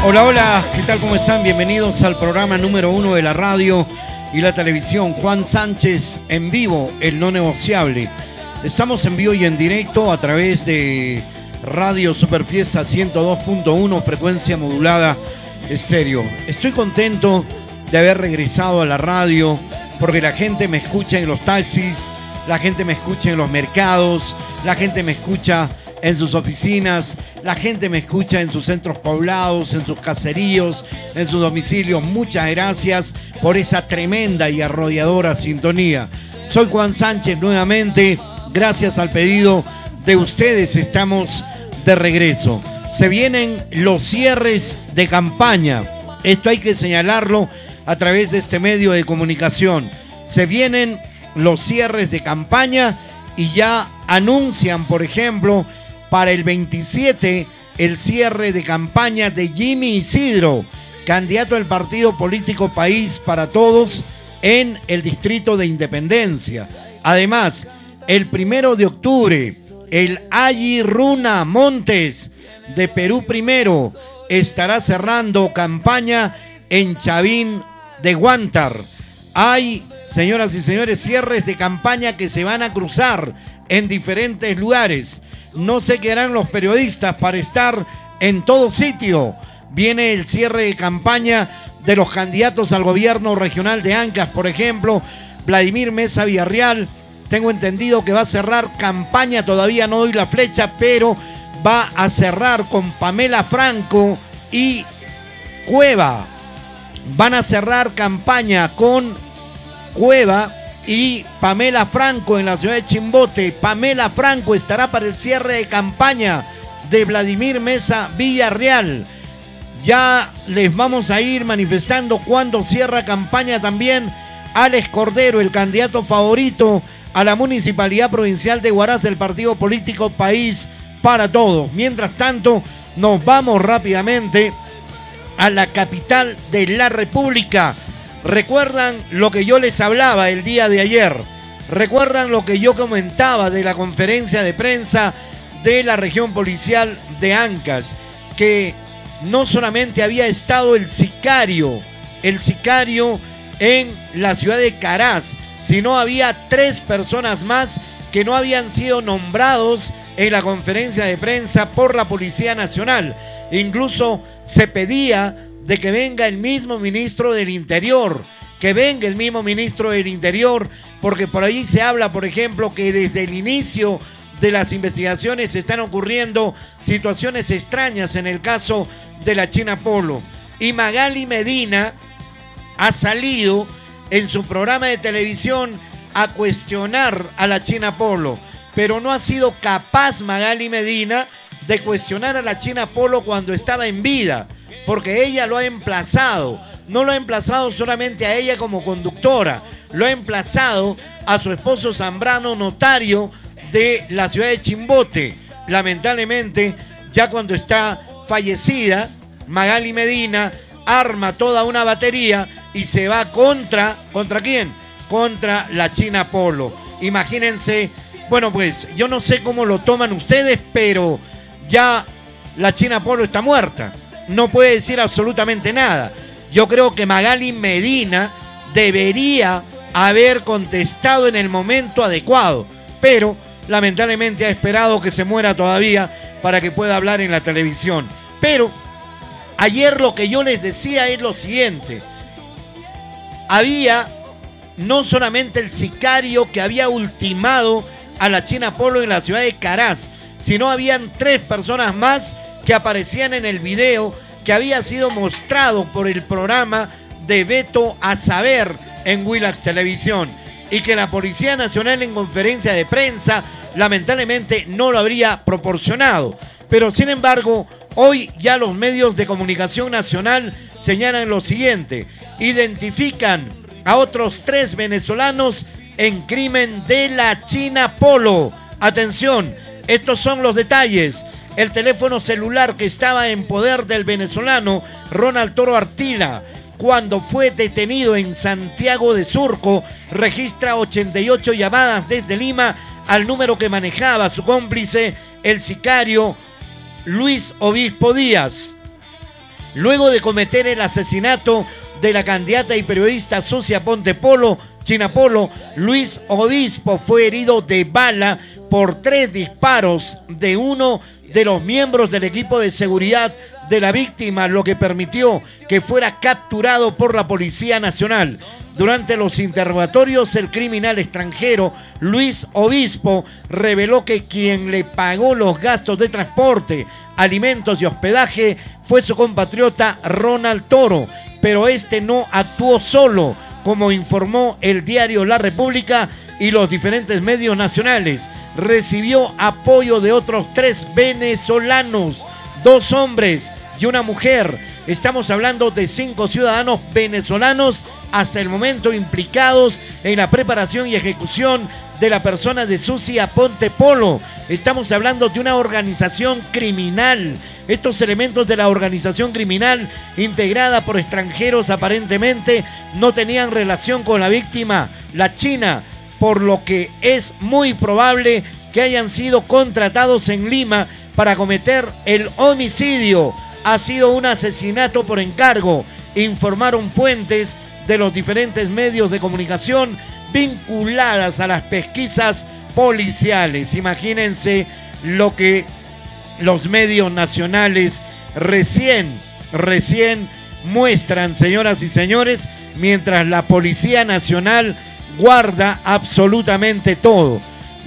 Hola, hola, ¿qué tal? ¿Cómo están? Bienvenidos al programa número 1 de la radio y la televisión. Juan Sánchez en vivo, el no negociable. Estamos en vivo y en directo a través de Radio Superfiesta 102.1, frecuencia modulada estéreo. Estoy contento de haber regresado a la radio porque la gente me escucha en los taxis, la gente me escucha en los mercados, la gente me escucha en sus oficinas, la gente me escucha en sus centros poblados, en sus caseríos, en sus domicilios. Muchas gracias por esa tremenda y arrolladora sintonía. Soy Juan Sánchez nuevamente. Gracias al pedido de ustedes estamos de regreso. Se vienen los cierres de campaña. Esto hay que señalarlo a través de este medio de comunicación. Se vienen los cierres de campaña y ya anuncian, por ejemplo, para el 27, el cierre de campaña de Jimmy Isidro, candidato del partido político País para Todos en el distrito de Independencia. Además, el 1 de octubre, el Ayi Runa Montes de Perú Primero estará cerrando campaña en Chavín de Huántar. Hay, señoras y señores, cierres de campaña que se van a cruzar en diferentes lugares. No se quedarán los periodistas para estar en todo sitio. Viene el cierre de campaña de los candidatos al gobierno regional de Ancash, por ejemplo, Vladimir Mesa Villarreal. Tengo entendido que va a cerrar campaña, todavía no doy la flecha, pero va a cerrar con Pamela Franco y Cueva. Van a cerrar campaña con Cueva y Pamela Franco en la ciudad de Chimbote. Pamela Franco estará para el cierre de campaña de Vladimir Mesa Villarreal. Ya les vamos a ir manifestando cuándo cierra campaña también Alex Cordero, el candidato favorito a la Municipalidad Provincial de Huaraz del partido político País para Todos. Mientras tanto, nos vamos rápidamente a la capital de la República. ¿Recuerdan lo que yo les hablaba el día de ayer? ¿Recuerdan lo que yo comentaba de la conferencia de prensa de la región policial de Ancash? Que no solamente había estado el sicario en la ciudad de Caraz, sino había 3 personas más que no habían sido nombrados en la conferencia de prensa por la Policía Nacional. Incluso se pedía de que venga el mismo ministro del Interior, porque por ahí se habla, por ejemplo, que desde el inicio de las investigaciones están ocurriendo situaciones extrañas en el caso de la China Polo. Y Magali Medina ha salido en su programa de televisión a cuestionar a la China Polo, pero no ha sido capaz Magali Medina de cuestionar a la China Polo cuando estaba en vida, porque ella lo ha emplazado. No lo ha emplazado solamente a ella como conductora, lo ha emplazado a su esposo Zambrano, notario de la ciudad de Chimbote. Lamentablemente, ya cuando está fallecida, Magali Medina arma toda una batería y se va ¿contra quién? Contra la China Polo. Imagínense, bueno, pues yo no sé cómo lo toman ustedes, pero ya la China Polo está muerta. No puede decir absolutamente nada. Yo creo que Magali Medina debería haber contestado en el momento adecuado, pero lamentablemente ha esperado que se muera todavía para que pueda hablar en la televisión. Pero ayer lo que yo les decía es lo siguiente. Había no solamente el sicario que había ultimado a la China Polo en la ciudad de Caraz, sino habían 3 personas más que aparecían en el video que había sido mostrado por el programa de Beto a Saber en Willax Televisión, y que la Policía Nacional en conferencia de prensa lamentablemente no lo habría proporcionado. Pero sin embargo, hoy ya los medios de comunicación nacional señalan lo siguiente: identifican a otros 3 venezolanos en crimen de la China Polo. Atención, estos son los detalles. El teléfono celular que estaba en poder del venezolano Ronald Toro Artila cuando fue detenido en Santiago de Surco registra 88 llamadas desde Lima al número que manejaba su cómplice, el sicario Luis Obispo Díaz. luego de cometer el asesinato de la candidata y periodista Susi Aponte Polo, China Polo, Luis Obispo fue herido de bala por 3 disparos de uno de los miembros del equipo de seguridad de la víctima, lo que permitió que fuera capturado por la Policía Nacional. Durante los interrogatorios, el criminal extranjero Luis Obispo reveló que quien le pagó los gastos de transporte, alimentos y hospedaje fue su compatriota Ronald Toro, pero este no actuó solo, como informó el diario La República y los diferentes medios nacionales. Recibió apoyo de otros 3 venezolanos, 2 hombres y una mujer. Estamos hablando de 5 ciudadanos venezolanos hasta el momento implicados en la preparación y ejecución de la persona de Susi Aponte Polo. Estamos hablando de una organización criminal. Estos elementos de la organización criminal, integrada por extranjeros, aparentemente no tenían relación con la víctima, la china, por lo que es muy probable que hayan sido contratados en Lima para cometer el homicidio. Ha sido un asesinato por encargo, informaron fuentes de los diferentes medios de comunicación vinculadas a las pesquisas policiales. Imagínense lo que los medios nacionales recién muestran, señoras y señores, mientras la Policía Nacional guarda absolutamente todo.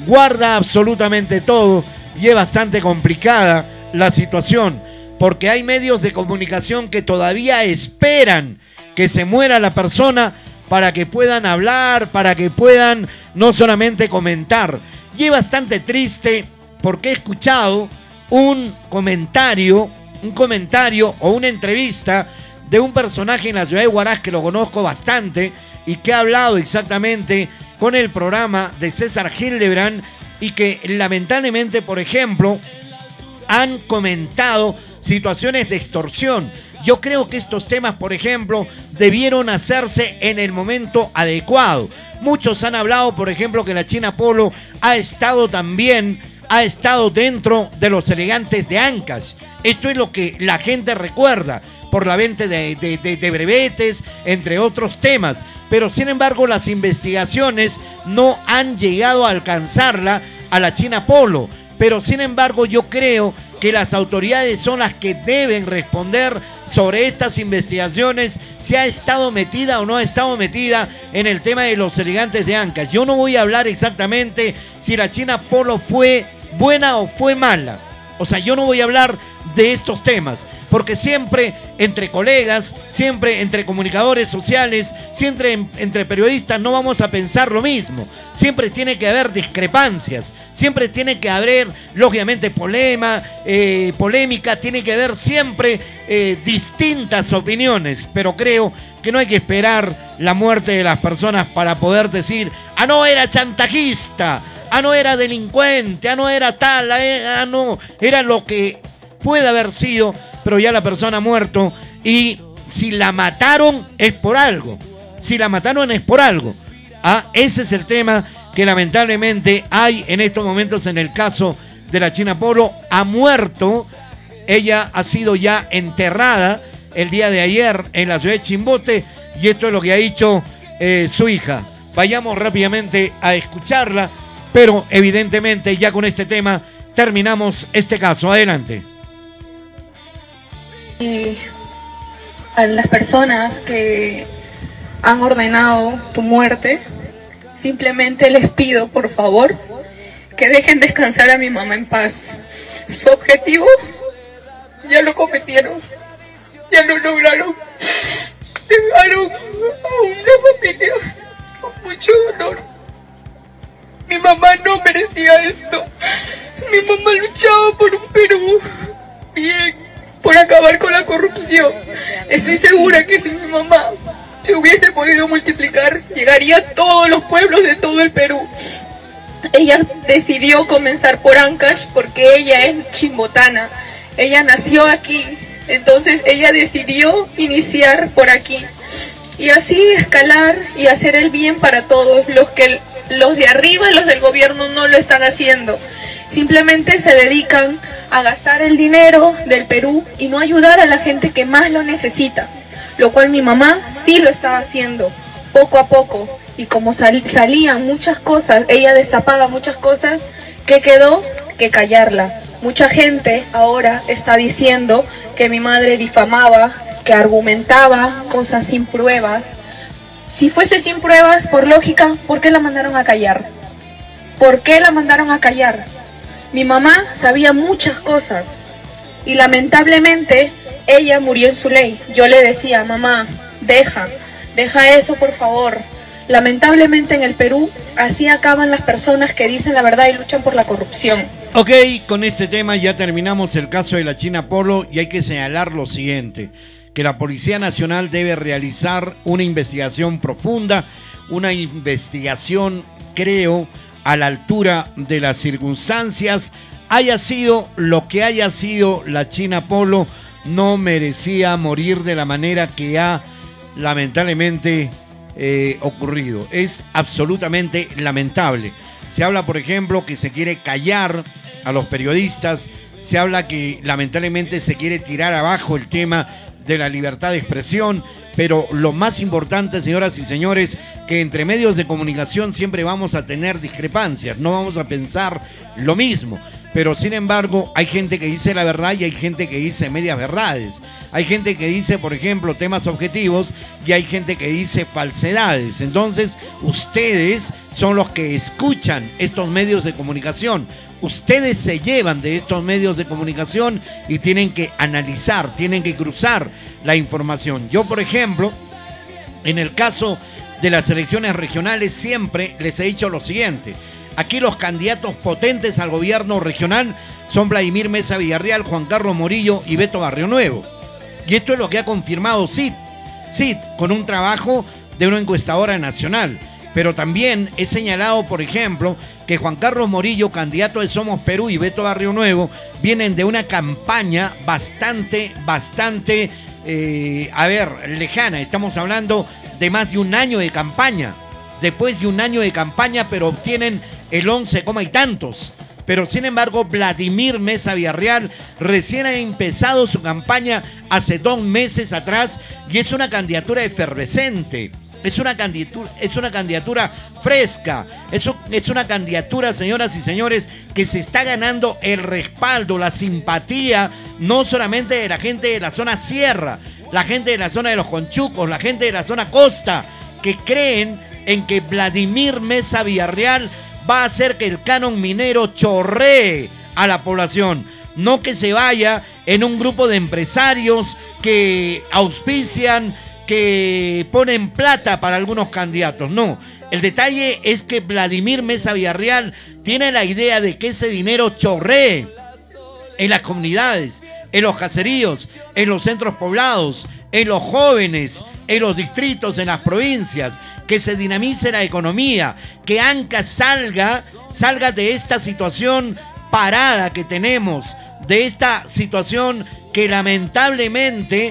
Y es bastante complicada la situación, porque hay medios de comunicación que todavía esperan que se muera la persona para que puedan hablar, para que puedan no solamente comentar. Y es bastante triste porque he escuchado un comentario o una entrevista de un personaje en la ciudad de Huaraz que lo conozco bastante y que ha hablado exactamente con el programa de César Hildebrand, y que lamentablemente, por ejemplo, han comentado situaciones de extorsión. Yo creo que estos temas, por ejemplo, debieron hacerse en el momento adecuado. Muchos han hablado, por ejemplo, que la China Polo ha estado dentro de los elegantes de Ancash. Esto es lo que la gente recuerda por la venta de brevetes, entre otros temas. Pero sin embargo, las investigaciones no han llegado a alcanzarla a la China Polo. Pero sin embargo, yo creo que las autoridades son las que deben responder sobre estas investigaciones, si ha estado metida o no ha estado metida en el tema de los elegantes de Ancash. Yo no voy a hablar exactamente si la China Polo fue buena o fue mala. O sea, yo no voy a hablar de estos temas, porque siempre entre colegas, siempre entre comunicadores sociales, siempre entre periodistas no vamos a pensar lo mismo. Siempre tiene que haber discrepancias, siempre tiene que haber, lógicamente, polémica, tiene que haber siempre distintas opiniones, pero creo que no hay que esperar la muerte de las personas para poder decir, no, era chantajista, no, era delincuente, no, era tal, no, era lo que puede haber sido, pero ya la persona ha muerto, y si la mataron es por algo. Ese es el tema que lamentablemente hay en estos momentos en el caso de la China Polo. Ha muerto, ella ha sido ya enterrada el día de ayer en la ciudad de Chimbote, y esto es lo que ha dicho su hija. Vayamos rápidamente a escucharla, pero evidentemente ya con este tema terminamos este caso. Adelante. Y a las personas que han ordenado tu muerte, simplemente les pido, por favor, que dejen descansar a mi mamá en paz. Su objetivo ya lo cometieron, ya lo lograron. Dejaron a una familia con mucho dolor. Mi mamá no merecía esto. Mi mamá luchaba por un Perú bien, por acabar con la corrupción. Estoy segura que si mi mamá se hubiese podido multiplicar, llegaría a todos los pueblos de todo el Perú. Ella decidió comenzar por Ancash porque ella es chimbotana. Ella nació aquí, entonces ella decidió iniciar por aquí. Y así escalar y hacer el bien para todos. Los de arriba y los del gobierno no lo están haciendo. Simplemente se dedican a gastar el dinero del Perú y no ayudar a la gente que más lo necesita, lo cual mi mamá sí lo estaba haciendo, poco a poco, y como salían muchas cosas, ella destapaba muchas cosas, ¿qué quedó? Que callarla. Mucha gente ahora está diciendo que mi madre difamaba, que argumentaba cosas sin pruebas. Si fuese sin pruebas, por lógica, ¿por qué la mandaron a callar? ¿Por qué la mandaron a callar? Mi mamá sabía muchas cosas y lamentablemente ella murió en su ley. Yo le decía, mamá, deja eso por favor. Lamentablemente en el Perú así acaban las personas que dicen la verdad y luchan por la corrupción. Ok, con este tema ya terminamos el caso de la China Polo y hay que señalar lo siguiente, que la Policía Nacional debe realizar una investigación profunda, una investigación, creo, a la altura de las circunstancias. Haya sido lo que haya sido la China Polo, no merecía morir de la manera que ha lamentablemente ocurrido. Es absolutamente lamentable. Se habla, por ejemplo, que se quiere callar a los periodistas, se habla que lamentablemente se quiere tirar abajo el tema de la libertad de expresión, pero lo más importante, señoras y señores, que entre medios de comunicación siempre vamos a tener discrepancias, no vamos a pensar lo mismo, pero sin embargo hay gente que dice la verdad y hay gente que dice medias verdades, hay gente que dice, por ejemplo, temas objetivos y hay gente que dice falsedades. Entonces ustedes son los que escuchan estos medios de comunicación, ustedes se llevan de estos medios de comunicación y tienen que analizar, tienen que cruzar la información. Yo, por ejemplo, en el caso de las elecciones regionales siempre les he dicho lo siguiente: aquí los candidatos potentes al gobierno regional son Vladimir Meza Villarreal, Juan Carlos Morillo y Beto Barrio Nuevo. Y esto es lo que ha confirmado CID con un trabajo de una encuestadora nacional. Pero también he señalado, por ejemplo, que Juan Carlos Morillo, candidato de Somos Perú, y Beto Barrio Nuevo vienen de una campaña bastante lejana. Estamos hablando de más de un año de campaña. Después de un año de campaña, pero obtienen el 11, y tantos. Pero sin embargo, Vladimir Meza Villarreal recién ha empezado su campaña hace 2 meses atrás y es una candidatura efervescente. Es una candidatura fresca, es una candidatura, señoras y señores, que se está ganando el respaldo, la simpatía, no solamente de la gente de la zona sierra, la gente de la zona de los Conchucos, la gente de la zona costa, que creen en que Vladimir Meza Villarreal va a hacer que el canon minero chorree a la población, no que se vaya en un grupo de empresarios que auspician, que ponen plata para algunos candidatos. No, el detalle es que Vladimir Meza Villarreal tiene la idea de que ese dinero chorree en las comunidades, en los caseríos, en los centros poblados, en los jóvenes, en los distritos, en las provincias, que se dinamice la economía, que Anca salga de esta situación parada que tenemos, de esta situación que lamentablemente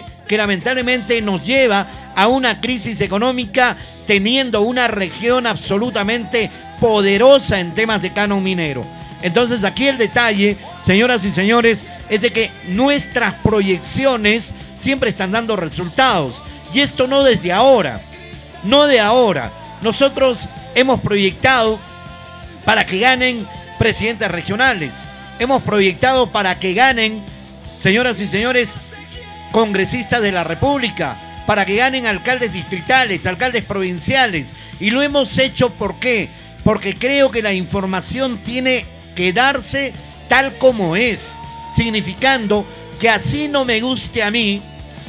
nos lleva a una crisis económica, teniendo una región absolutamente poderosa en temas de canon minero. Entonces aquí el detalle, señoras y señores, es de que nuestras proyecciones siempre están dando resultados. Y esto no desde ahora, no de ahora. Nosotros hemos proyectado para que ganen presidentes regionales. Hemos proyectado para que ganen, señoras y señores, congresistas de la República, para que ganen alcaldes distritales, alcaldes provinciales. Y lo hemos hecho, ¿por qué? Porque creo que la información tiene que darse tal como es, significando que así no me guste a mí,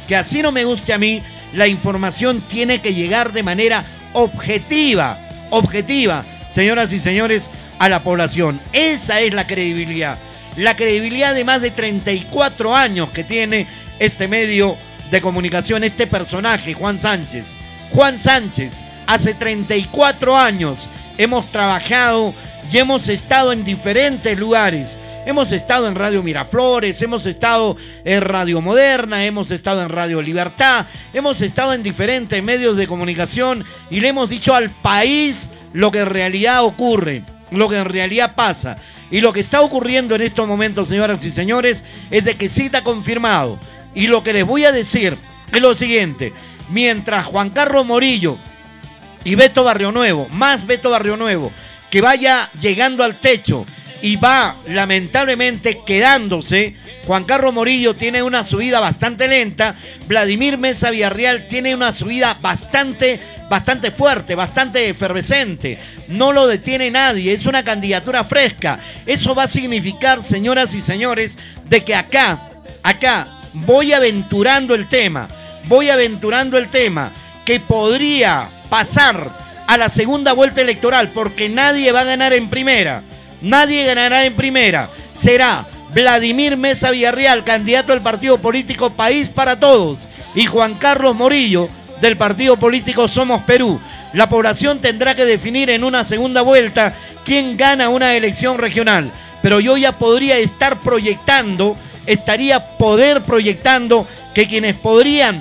la información tiene que llegar de manera objetiva, señoras y señores, a la población. Esa es la credibilidad de más de 34 años que tiene este medio de comunicación, este personaje, Juan Sánchez. Hace 34 años hemos trabajado y hemos estado en diferentes lugares. Hemos estado en Radio Miraflores, hemos estado en Radio Moderna, hemos estado en Radio Libertad, hemos estado en diferentes medios de comunicación y le hemos dicho al país lo que en realidad ocurre, lo que en realidad pasa. Y lo que está ocurriendo en estos momentos, señoras y señores, es de que sí está confirmado. Y lo que les voy a decir es lo siguiente. Mientras Juan Carlos Morillo y Beto Barrionuevo, más Beto Barrionuevo, que vaya llegando al techo y va lamentablemente quedándose, Juan Carlos Morillo tiene una subida bastante lenta, Vladimir Meza Villarreal tiene una subida bastante fuerte, bastante efervescente, no lo detiene nadie, es una candidatura fresca. Eso va a significar, señoras y señores, de que acá voy aventurando el tema, que podría pasar a la segunda vuelta electoral, porque nadie va a ganar en primera. Nadie ganará en primera. Será Vladimir Meza Villarreal, candidato del partido político País para Todos, y Juan Carlos Morillo, del partido político Somos Perú. La población tendrá que definir en una segunda vuelta quién gana una elección regional. Pero yo ya estaría proyectando que quienes podrían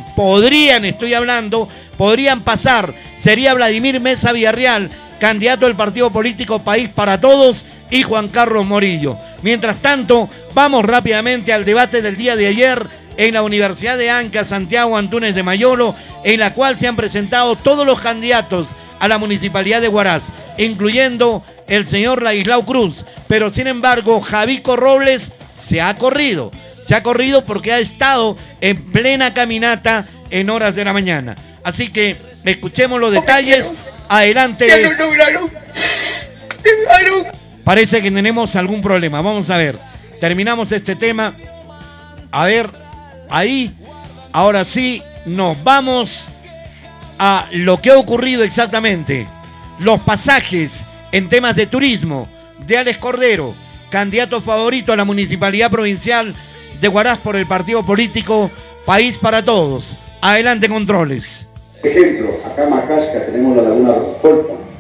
pasar sería Vladimir Meza Villarreal, candidato del partido político País para Todos, y Juan Carlos Morillo. Mientras tanto, vamos rápidamente al debate del día de ayer en la Universidad de Anca, Santiago Antúnez de Mayolo, en la cual se han presentado todos los candidatos a la Municipalidad de Huaraz, incluyendo el señor Ladislao Cruz. Pero sin embargo, Javico Robles se ha corrido porque ha estado en plena caminata en horas de la mañana. Así que escuchemos los detalles. Adelante. Parece que tenemos algún problema. Vamos a ver. Terminamos este tema. A ver, ahí. Ahora sí, nos vamos a lo que ha ocurrido exactamente. Los pasajes en temas de turismo de Alex Cordero, candidato favorito a la Municipalidad Provincial de Huaraz por el partido político País para Todos. Adelante, controles. Ejemplo, acá en Macasca tenemos la laguna Rocofolta,